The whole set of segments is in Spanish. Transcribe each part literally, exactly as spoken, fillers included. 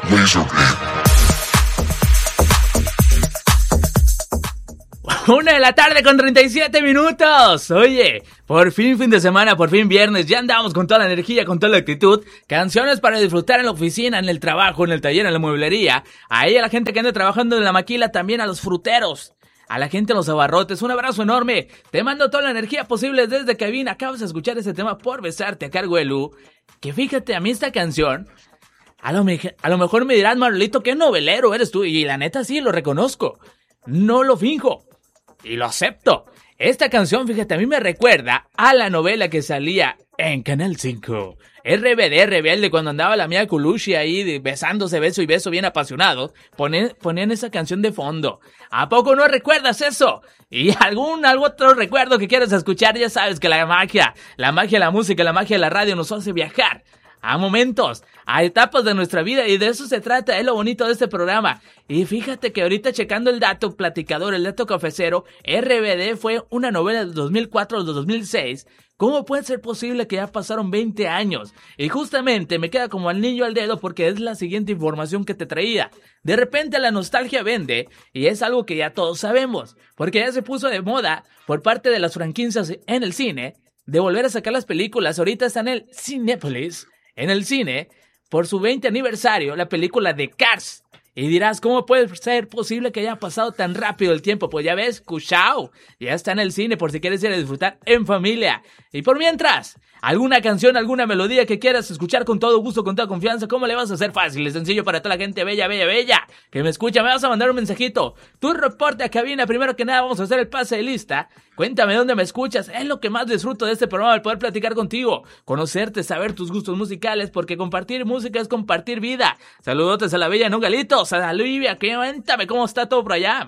Una de la tarde con treinta y siete minutos. Oye, por fin fin de semana, por fin viernes. Ya andamos con toda la energía, con toda la actitud. Canciones para disfrutar en la oficina, en el trabajo, en el taller, en la mueblería. Ahí a la gente que anda trabajando en la maquila, también a los fruteros, a la gente en los abarrotes. Un abrazo enorme. Te mando toda la energía posible desde cabina. Acabas de escuchar ese tema Por Besarte a cargo de Lu. Que fíjate, a mí esta canción, a lo, me- a lo mejor me dirás, Manolito, qué novelero eres tú. Y la neta sí, lo reconozco. No lo finjo. Y lo acepto. Esta canción, fíjate, a mí me recuerda a la novela que salía en Canal cinco. R B D, Rebelde, cuando andaba la Mia Colucci ahí de- besándose beso y beso bien apasionados. Ponen, ponían esa canción de fondo. ¿A poco no recuerdas eso? Y algún, algún otro recuerdo que quieras escuchar, ya sabes que la magia, la magia de la música, la magia de la radio nos hace viajar a momentos, a etapas de nuestra vida, y de eso se trata, es lo bonito de este programa. Y fíjate que ahorita checando el dato platicador, el dato cafecero, R B D fue una novela del dos mil cuatro al dos mil seis. ¿Cómo puede ser posible que ya pasaron veinte años? Y justamente me queda como anillo al dedo porque es la siguiente información que te traía. De repente la nostalgia vende, y es algo que ya todos sabemos, porque ya se puso de moda por parte de las franquicias en el cine, de volver a sacar las películas. Ahorita está en el Cinépolis, en el cine, por su veinte aniversario, la película de Cars. Y dirás, ¿cómo puede ser posible que haya pasado tan rápido el tiempo? Pues ya ves, Cushao, ya está en el cine por si quieres ir a disfrutar en familia. Y por mientras, alguna canción, alguna melodía que quieras escuchar con todo gusto, con toda confianza, ¿cómo le vas a hacer fácil? Es sencillo para toda la gente bella, bella, bella que me escucha. Me vas a mandar un mensajito, tu reporte a cabina. Primero que nada vamos a hacer el pase de lista. Cuéntame dónde me escuchas. Es lo que más disfruto de este programa, el poder platicar contigo, conocerte, saber tus gustos musicales, porque compartir música es compartir vida. Saludotes a la bella Nogalitos, a la Olivia. Cuéntame cómo está todo por allá.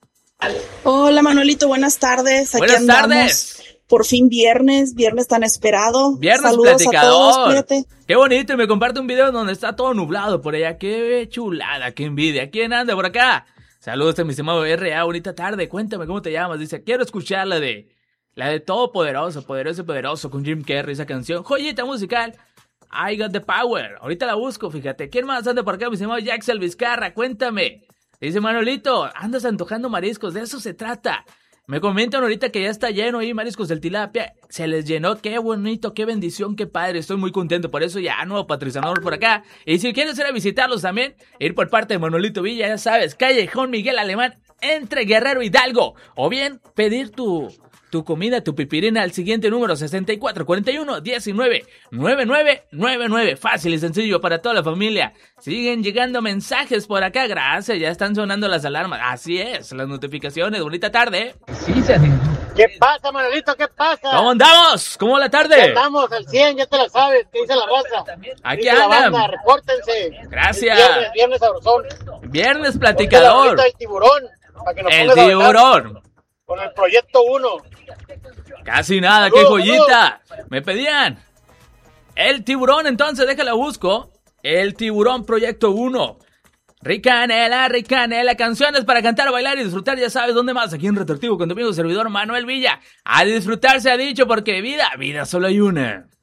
Hola Manolito, buenas tardes. Aquí Buenas andamos. tardes. Por fin viernes, viernes tan esperado. Viernes Saludos platicador. a todos, cuídate. Qué bonito, y me comparte un video donde está todo nublado por allá. Qué chulada, qué envidia. ¿Quién anda por acá? Saludos a mi estimado R A, bonita tarde. Cuéntame cómo te llamas. Dice, quiero escuchar la de la de Todopoderoso, Poderoso, Poderoso con Jim Carrey, esa canción. Joyita musical. I got the power. Ahorita la busco, fíjate. ¿Quién más anda por acá? Mi estimado Jaxel Vizcarra, cuéntame. Dice Manolito, andas antojando mariscos, de eso se trata. Me comentan ahorita que ya está lleno ahí mariscos del tilapia. Se les llenó, qué bonito, qué bendición, qué padre. Estoy muy contento por eso, ya nuevo patrocinador por acá. Y si quieres ir a visitarlos también, ir por parte de Manolito Villa, ya sabes, Callejón Miguel Alemán, entre Guerrero Hidalgo. O bien, pedir tu... tu comida, tu pipirina al siguiente número sesenta y cuatro cuarenta y uno diecinueve noventa y nueve noventa y nueve. Fácil y sencillo para toda la familia. Siguen llegando mensajes por acá, gracias. Ya están sonando las alarmas. Así es, las notificaciones. Bonita tarde. Sí, se ¿Qué pasa, Manolito? ¿Qué pasa? ¿Cómo andamos? ¿Cómo va la Ya tarde? andamos al cien, ya te la sabes. ¿Qué dice la raza? Aquí Dice la andan. banda, repórtense. Gracias. Es Viernes, viernes sabrosón. Viernes Ponte la platicador. rolita del tiburón. Para que nos El pongas a bailar tiburón. con el proyecto uno. Casi nada, qué joyita. Me pedían. El tiburón, entonces, déjala busco. El tiburón proyecto uno. Ricanela, Ricanela, canciones para cantar, bailar y disfrutar, ya sabes dónde más, aquí en Retroactivo con tu amigo servidor Manuel Villa. A disfrutar se ha dicho, porque vida, vida solo hay una.